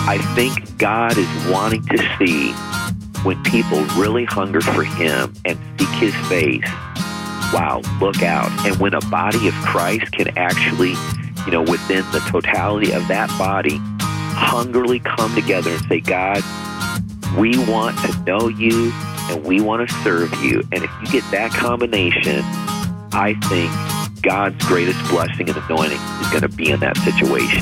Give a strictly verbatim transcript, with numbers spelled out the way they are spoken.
I think God is wanting to see when people really hunger for Him and seek His face. Wow, look out. And when a body of Christ can actually, you know, within the totality of that body, hungrily come together and say, God, we want to know you and we want to serve you. And if you get that combination, I think God's greatest blessing and anointing is going to be in that situation.